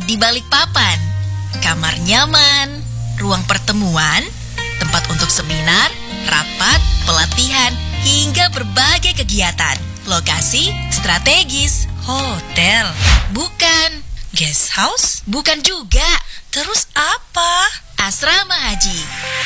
di Balikpapan. Kamar nyaman, ruang pertemuan, tempat untuk seminar, rapat, pelatihan, hingga berbagai kegiatan. Lokasi strategis. Hotel? Bukan. Guest house? Bukan juga. Terus apa? Asrama haji.